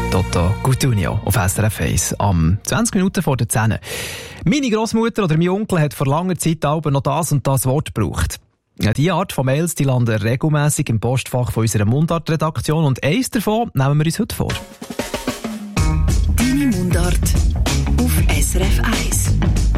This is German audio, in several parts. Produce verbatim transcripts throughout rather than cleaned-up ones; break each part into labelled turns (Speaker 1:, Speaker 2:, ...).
Speaker 1: Toto Cutugno auf S R F eins am zwanzig Minuten vor der zehn. Meine Grossmutter oder mein Onkel hat vor langer Zeit aber noch das und das Wort gebraucht. Ja, diese Art von Mails die landen regelmässig im Postfach von unserer Mundart-Redaktion und eins davon nehmen wir uns heute vor.
Speaker 2: Deine Mundart auf S R F eins.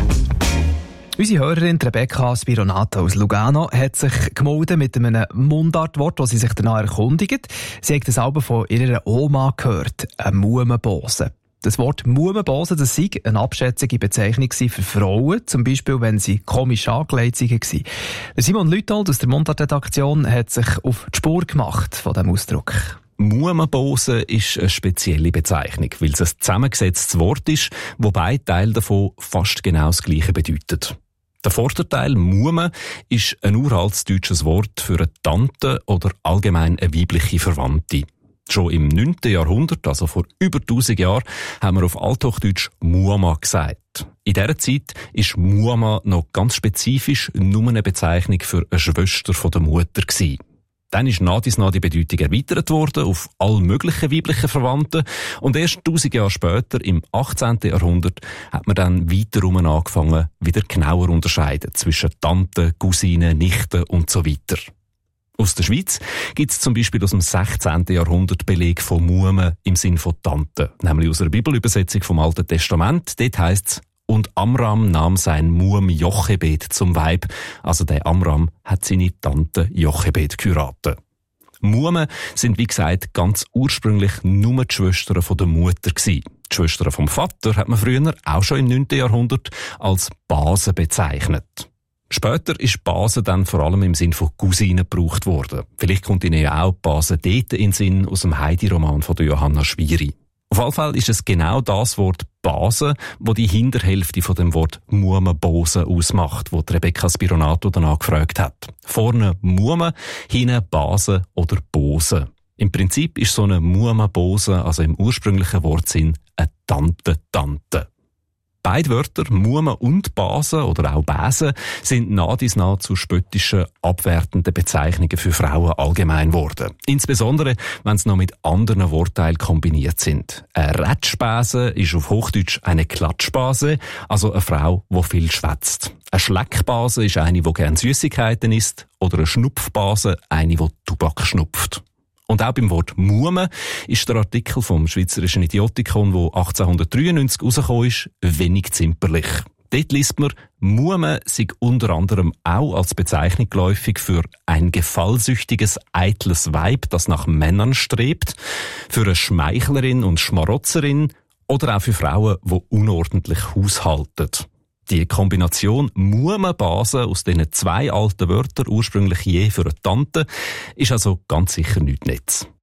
Speaker 1: Unsere Hörerin Rebecca Spironato aus Lugano hat sich gemeldet mit einem Mundartwort, das sie sich danach erkundigt. Sie hat das Album von ihrer Oma gehört, eine Mumenbose. Das Wort Mumenbose, das sei eine abschätzige Bezeichnung für Frauen, zum Beispiel, wenn sie komisch angelegt waren. Simon Lütold aus der Mundart-Redaktion hat sich auf die Spur gemacht von diesem Ausdruck.
Speaker 3: Mumenbose ist eine spezielle Bezeichnung, weil es ein zusammengesetztes Wort ist, wo beide Teile davon fast genau das Gleiche bedeutet. Der Vorderteil Mume ist ein uraltes deutsches Wort für eine Tante oder allgemein eine weibliche Verwandte. Schon im neunten Jahrhundert, also vor über tausend Jahren, haben wir auf Althochdeutsch Muama gesagt. In dieser Zeit ist Muama noch ganz spezifisch nur eine Bezeichnung für eine Schwester von der Mutter gewesen. Dann ist nach dies nach die Bedeutung erweitert worden auf all möglichen weiblichen Verwandten. Und erst tausend Jahre später, im achtzehnten Jahrhundert, hat man dann weiterum angefangen, wieder genauer unterscheiden zwischen Tanten, Cousinen, Nichten und so weiter. Aus der Schweiz gibt es zum Beispiel aus dem sechzehnten Jahrhundert Beleg von Mume im Sinn von Tante, nämlich aus einer Bibelübersetzung vom Alten Testament. Dort heisst es: Und Amram nahm sein Muam Jochebed zum Weib. Also der Amram hat seine Tante Jochebed geheiratet. Mume sind, wie gesagt, ganz ursprünglich nur die Schwestern von der Mutter gewesen. Die Schwestern vom Vater hat man früher, auch schon im neunten Jahrhundert, als Base bezeichnet. Später ist Base dann vor allem im Sinn von Cousinen gebraucht worden. Vielleicht kommt Ihnen ja auch Base dort in den Sinn aus dem Heidi-Roman von Johanna Schwiri. Auf jeden Fall ist es genau das Wort Base, wo die Hinterhälfte von dem Wort Mumenbose ausmacht, wo Rebecca Spironato danach gefragt hat. Vorne Mume, hinten Base oder Bose. Im Prinzip ist so eine Mumenbose, also im ursprünglichen Wortsinn, eine Tante-Tante. Beide Wörter, Mume und Base oder auch Bäse, sind nah dies nah zu spöttischen, abwertenden Bezeichnungen für Frauen allgemein geworden. Insbesondere, wenn sie noch mit anderen Wortteilen kombiniert sind. Eine Rätschbäse ist auf Hochdeutsch eine Klatschbase, also eine Frau, die viel schwätzt. Eine Schleckbase ist eine, die gerne Süßigkeiten isst, oder eine Schnupfbase, eine, die Tubak schnupft. Und auch beim Wort Mume ist der Artikel vom Schweizerischen Idiotikon, der achtzehnhundertdreiundneunzig rausgekommen ist, wenig zimperlich. Dort liest man, Mume sei unter anderem auch als Bezeichnung geläufig für ein gefallsüchtiges, eitles Weib, das nach Männern strebt, für eine Schmeichlerin und Schmarotzerin oder auch für Frauen, die unordentlich haushalten. Die Kombination Mumenbase aus diesen zwei alten Wörtern, ursprünglich je für eine Tante, ist also ganz sicher nichts Nettes.